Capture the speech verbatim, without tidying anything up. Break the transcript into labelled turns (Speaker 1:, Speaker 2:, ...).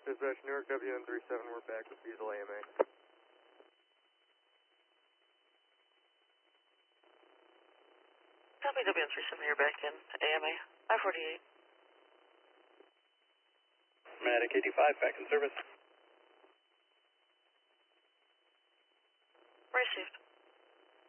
Speaker 1: Dispatch, Newark W N thirty-seven, we're back with diesel A M A.
Speaker 2: Copy W N thirty-seven, you're back in A M A, I forty-eight.
Speaker 3: Medic eighty-five, back in service.
Speaker 2: Received.